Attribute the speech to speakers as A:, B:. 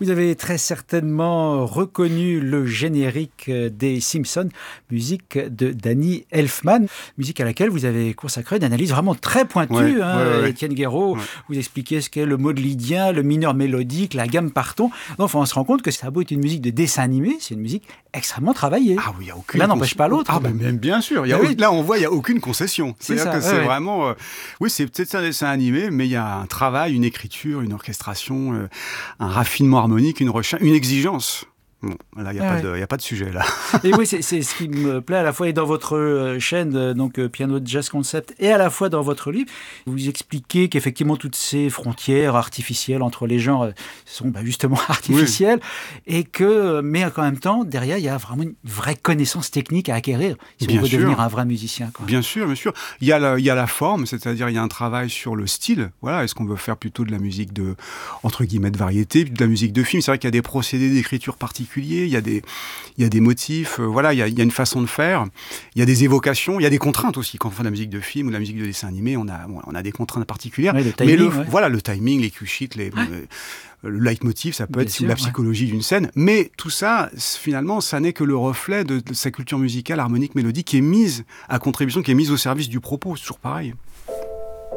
A: Vous avez très certainement reconnu le générique des Simpsons, musique de Danny Elfman, musique à laquelle vous avez consacré une analyse vraiment très pointue. Étienne Guéraud, vous expliquez ce qu'est le mode lydien, le mineur mélodique, la gamme par ton. Enfin, on se rend compte que ça a beau être une musique de dessin animé, c'est une musique extrêmement travaillée.
B: Ah oui, il n'y a aucune
A: L'un n'empêche pas l'autre.
B: Ah ben même bien sûr. Là, on voit, il n'y a aucune concession. C'est-à-dire que c'est vraiment... oui, c'est peut-être un dessin animé, mais il y a un travail, une écriture, une orchestration, un raffinement harmonique, une recherche, une exigence. Bon, là, il n'y a pas de sujet, là.
A: Et oui, c'est ce qui me plaît à la fois et dans votre chaîne, donc Piano Jazz Concept, et à la fois dans votre livre. Vous expliquez qu'effectivement, toutes ces frontières artificielles entre les genres sont justement artificielles, et mais en même temps, derrière, il y a vraiment une vraie connaissance technique à acquérir si on veut devenir un vrai musicien.
B: Bien sûr, bien sûr. Il y a la forme, c'est-à-dire il y a un travail sur le style. Voilà, est-ce qu'on veut faire plutôt de la musique de, entre guillemets, de variété, de la musique de film. C'est vrai qu'il y a des procédés d'écriture particuliers. Il y a des motifs, il y a une façon de faire, il y a des évocations, il y a des contraintes aussi. Quand on fait de la musique de film ou de la musique de dessin animé, on a des contraintes particulières.
A: Le timing,
B: le timing, les cue-sheets, le leitmotiv, ça peut être la psychologie d'une scène. Mais tout ça, finalement, ça n'est que le reflet de sa culture musicale, harmonique, mélodique, qui est mise à contribution, qui est mise au service du propos. C'est toujours pareil.